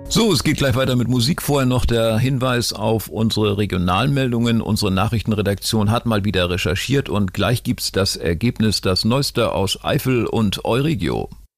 So, es geht gleich weiter mit Musik. Vorher noch der Hinweis auf unsere Regionalmeldungen. Unsere Nachrichtenredaktion hat mal wieder recherchiert und gleich gibt's das Ergebnis, das Neueste aus Eifel und Euregio.